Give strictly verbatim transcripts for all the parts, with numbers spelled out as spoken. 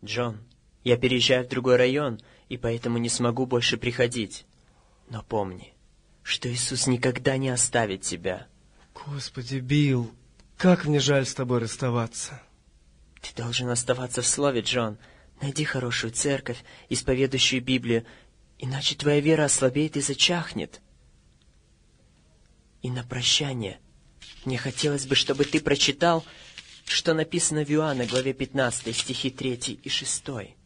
Джон, я переезжаю в другой район, и поэтому не смогу больше приходить. Но помни, что Иисус никогда не оставит тебя. Господи, Билл, как мне жаль с тобой расставаться. Ты должен оставаться в Слове, Джон. Найди хорошую церковь, исповедующую Библию, иначе твоя вера ослабеет и зачахнет. И на прощание мне хотелось бы, чтобы ты прочитал, что написано в Иоанна, главе пятнадцатой, стихи третий и шестой.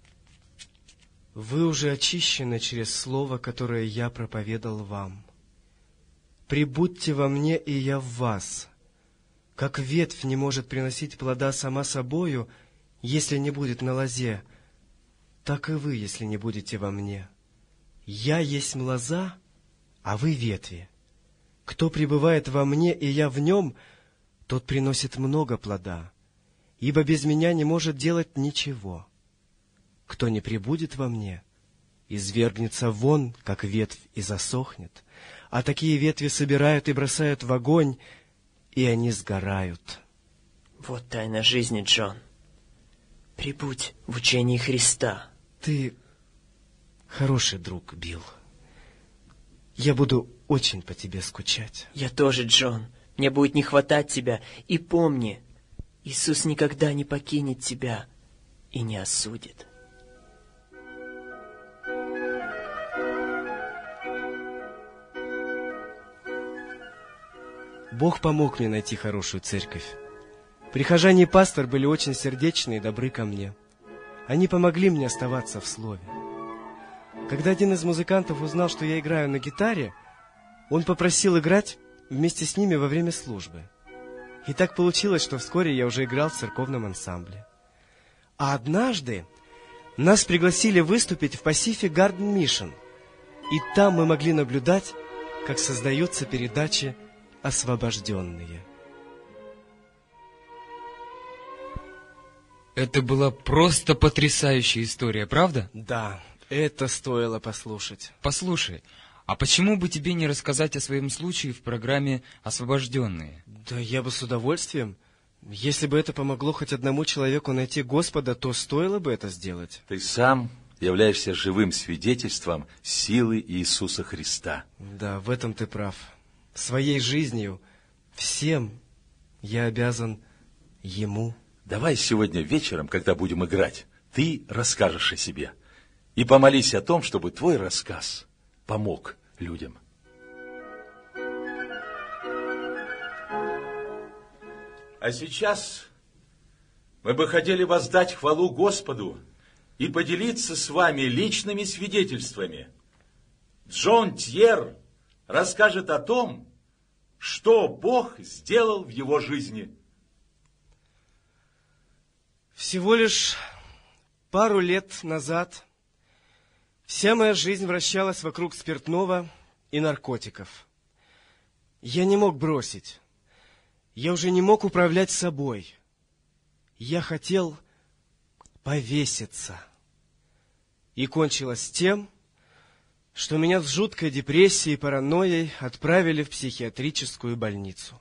Вы уже очищены через слово, которое я проповедал вам. Прибудьте во мне, и я в вас. Как ветвь не может приносить плода сама собою, если не будет на лозе, так и вы, если не будете во мне. Я есть лоза, а вы ветви. Кто пребывает во мне, и я в нем, тот приносит много плода, ибо без меня не может делать ничего. Кто не пребудет во мне, извергнется вон, как ветвь, и засохнет, а такие ветви собирают и бросают в огонь, и они сгорают. Вот тайна жизни, Джон. Прибудь в учении Христа. Ты хороший друг, Билл. Я буду очень по тебе скучать. Я тоже, Джон. Мне будет не хватать тебя. И помни, Иисус никогда не покинет тебя и не осудит. Бог помог мне найти хорошую церковь. Прихожане и пастор были очень сердечны и добры ко мне. Они помогли мне оставаться в Слове. Когда один из музыкантов узнал, что я играю на гитаре, он попросил играть вместе с ними во время службы. И так получилось, что вскоре я уже играл в церковном ансамбле. А однажды нас пригласили выступить в Pacific Garden Mission. И там мы могли наблюдать, как создаются передачи «Освобожденные». Это была просто потрясающая история, правда? Да, это стоило послушать. Послушай, а почему бы тебе не рассказать о своем случае в программе «Освобожденные»? Да я бы с удовольствием. Если бы это помогло хоть одному человеку найти Господа, то стоило бы это сделать. Ты сам являешься живым свидетельством силы Иисуса Христа. Да, в этом ты прав. Своей жизнью, всем я обязан Ему. Давай сегодня вечером, когда будем играть, ты расскажешь о себе. И помолись о том, чтобы твой рассказ помог людям. А сейчас мы бы хотели воздать хвалу Господу и поделиться с вами личными свидетельствами. Джон Тьер расскажет о том, что Бог сделал в его жизни. Всего лишь пару лет назад вся моя жизнь вращалась вокруг спиртного и наркотиков. Я не мог бросить. Я уже не мог управлять собой. Я хотел повеситься. И кончилось тем, что меня с жуткой депрессией и паранойей отправили в психиатрическую больницу.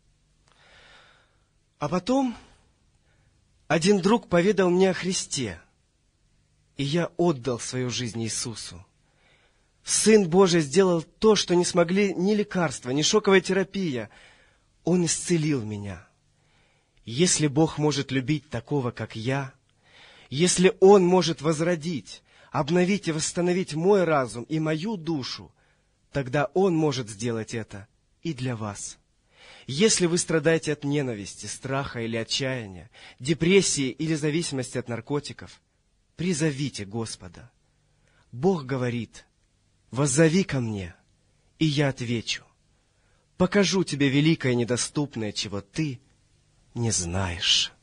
А потом один друг поведал мне о Христе, и я отдал свою жизнь Иисусу. Сын Божий сделал то, что не смогли ни лекарства, ни шоковая терапия. Он исцелил меня. Если Бог может любить такого, как я, если Он может возродить, обновить и восстановить мой разум и мою душу, тогда Он может сделать это и для вас. Если вы страдаете от ненависти, страха или отчаяния, депрессии или зависимости от наркотиков, призовите Господа. Бог говорит: «Воззови ко мне, и я отвечу. Покажу тебе великое и недоступное, чего ты не знаешь».